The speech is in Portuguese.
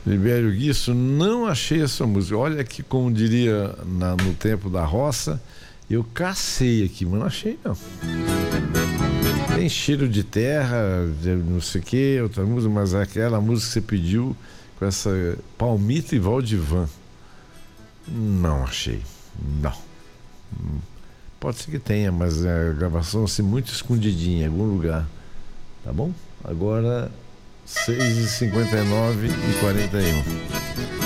Libério Guisso, não achei essa música. Olha que, como diria no tempo da roça, eu cacei aqui, mas não achei não. Tem cheiro de terra, de não sei o que, outra música, mas aquela música que você pediu com essa Palmito e Valdivan, não achei, não. Pode ser que tenha, mas a gravação assim muito escondidinha em algum lugar, tá bom? Agora 6h59 e 41.